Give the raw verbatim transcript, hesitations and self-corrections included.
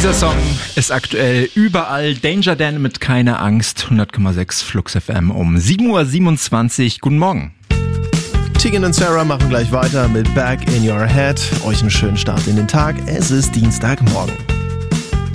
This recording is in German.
Dieser Song ist aktuell überall. Danger Dan mit Keine Angst. hundert Komma sechs Flux F M um sieben Uhr siebenundzwanzig. Guten Morgen. Tegan und Sarah machen gleich weiter mit Back in Your Head. Euch einen schönen Start in den Tag. Es ist Dienstagmorgen.